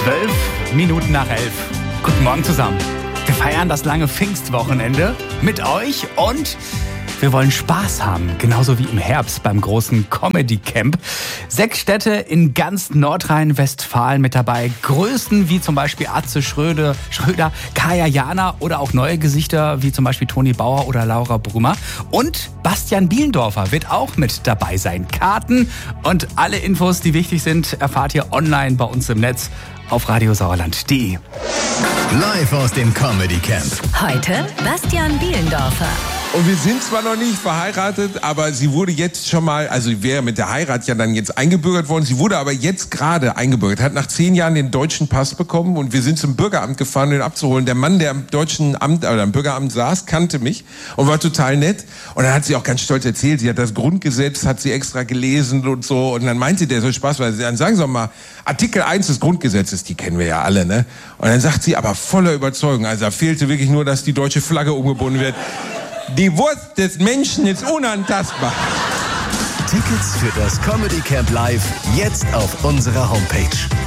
12 Minuten nach 11. Guten Morgen zusammen. Wir feiern das lange Pfingstwochenende mit euch und wir wollen Spaß haben, genauso wie im Herbst beim großen Comedy Camp. 6 Städte in ganz Nordrhein-Westfalen mit dabei. Größen wie zum Beispiel Atze Schröder, Kaya Jana oder auch neue Gesichter wie zum Beispiel Toni Bauer oder Laura Brümmer. Und Bastian Bielendorfer wird auch mit dabei sein. Karten und alle Infos, die wichtig sind, erfahrt ihr online bei uns im Netz auf radiosauerland.de. Live aus dem Comedy Camp. Heute Bastian Bielendorfer. Und wir sind zwar noch nicht verheiratet, aber sie wurde jetzt schon mal, also wäre mit der Heirat ja dann jetzt eingebürgert worden. Sie wurde aber jetzt gerade eingebürgert, hat nach 10 Jahren den deutschen Pass bekommen und wir sind zum Bürgeramt gefahren, um ihn abzuholen. Der Mann, der am deutschen Amt, oder am Bürgeramt saß, kannte mich und war total nett. Und dann hat sie auch ganz stolz erzählt, sie hat das Grundgesetz, hat sie extra gelesen und so. Und dann meinte der so Spaß, weil dann sagen Sie doch mal, Artikel 1 des Grundgesetzes, die kennen wir ja alle, ne? Und dann sagt sie, aber voller Überzeugung, also da fehlte wirklich nur, dass die deutsche Flagge umgebunden wird. Die Wurst des Menschen ist unantastbar. Tickets für das Comedy Camp Live jetzt auf unserer Homepage